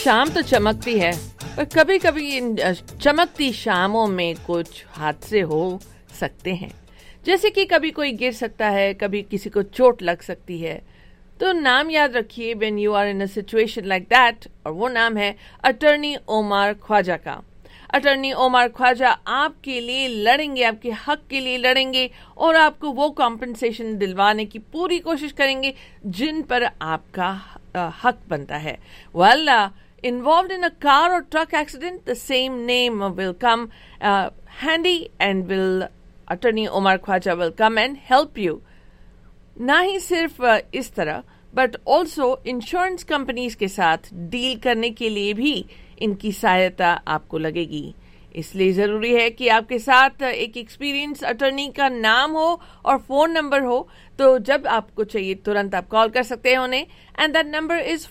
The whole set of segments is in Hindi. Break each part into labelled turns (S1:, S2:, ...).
S1: शाम तो चमकती है, पर कभी कभी इन चमकती शामों में कुछ हादसे हो सकते हैं। जैसे कि कभी कोई गिर सकता है, कभी किसी को चोट लग सकती है। तो नाम याद रखिए when you are in a situation like that, और वो नाम है अटॉर्नी ओमर ख्वाजा का। अटॉर्नी ओमर ख्वाजा आपके लिए लड़ेंगे, आपके हक के लिए लड़ेंगे और आपको वो कॉम्पनसेशन दिलवाने की पूरी कोशिश करेंगे जिन पर आपका हक बनता है। Well, involved in a car or truck accident, the same name will come handy and will Attorney Omar Khwaja will come and help you. ना ही सिर्फ इस तरह बट ऑल्सो इंश्योरेंस कंपनीज के साथ डील करने के लिए भी इनकी सहायता आपको लगेगी। इसलिए ज़रूरी है कि आपके साथ एक एक्सपीरियंस अटर्नी का नाम हो और फ़ोन नंबर हो। तो जब आपको चाहिए तुरंत आप कॉल कर सकते हैं उन्हें, एंड दैट नंबर इज़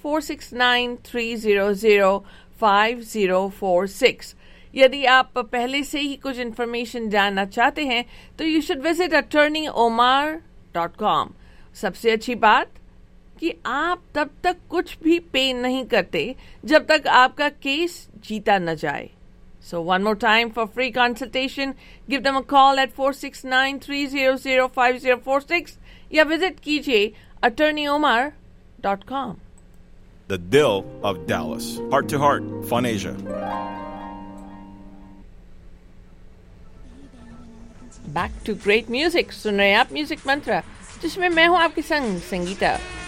S1: 4693005046। यदि आप पहले से ही कुछ इन्फॉर्मेशन जानना चाहते हैं तो यू शुड विजिट attorneyomar.com। सबसे अच्छी बात कि आप तब तक कुछ भी पे नहीं करते जब तक आपका केस जीता न जाए। So one more time, for free consultation, give them a call at 4693005046 या visit कीजिए attorneyomar.com.
S2: The Dill of Dallas. Heart to Heart, Fun Asia.
S1: Back to great music. सुन रहे हैं आप म्यूजिक मंत्रा, जिसमें मैं हूं आपके संग संगीता।